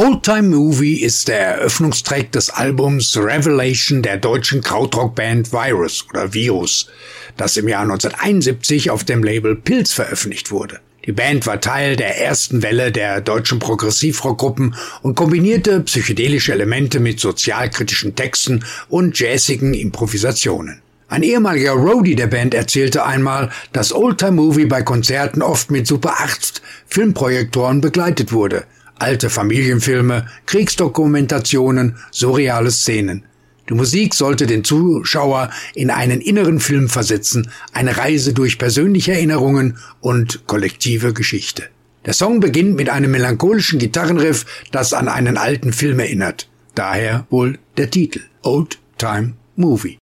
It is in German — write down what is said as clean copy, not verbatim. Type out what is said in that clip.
Old Time Movie ist der Eröffnungstrack des Albums Revelation der deutschen Krautrock-Band Virus, das im Jahr 1971 auf dem Label Pilz veröffentlicht wurde. Die Band war Teil der ersten Welle der deutschen Progressivrockgruppen und kombinierte psychedelische Elemente mit sozialkritischen Texten und jazzigen Improvisationen. Ein ehemaliger Roadie der Band erzählte einmal, dass Old Time Movie bei Konzerten oft mit Super 8 Filmprojektoren begleitet wurde. Alte Familienfilme, Kriegsdokumentationen, surreale Szenen. Die Musik sollte den Zuschauer in einen inneren Film versetzen, eine Reise durch persönliche Erinnerungen und kollektive Geschichte. Der Song beginnt mit einem melancholischen Gitarrenriff, das an einen alten Film erinnert. Daher wohl der Titel Old Time Movie.